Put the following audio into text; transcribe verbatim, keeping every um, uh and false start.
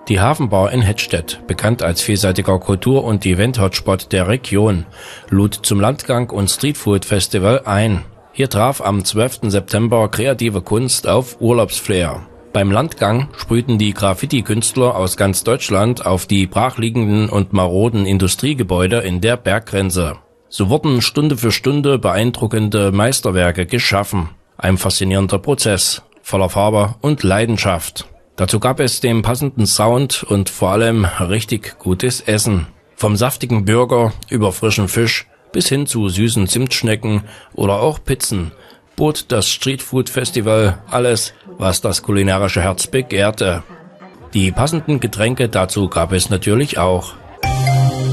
Die Hafenbar in Hettstedt, bekannt als vielseitiger Kultur- und Event-Hotspot der Region, lud zum Landgang und Streetfood-Festival ein. Hier traf am zwölften September kreative Kunst auf Urlaubsflair. Beim Landgang sprühten die Graffiti-Künstler aus ganz Deutschland auf die brachliegenden und maroden Industriegebäude in der Berggrenze. So wurden Stunde für Stunde beeindruckende Meisterwerke geschaffen. Ein faszinierender Prozess, voller Farbe und Leidenschaft. Dazu gab es den passenden Sound und vor allem richtig gutes Essen. Vom saftigen Burger über frischen Fisch bis hin zu süßen Zimtschnecken oder auch Pizzen bot das Streetfood-Festival alles, was das kulinarische Herz begehrte. Die passenden Getränke dazu gab es natürlich auch.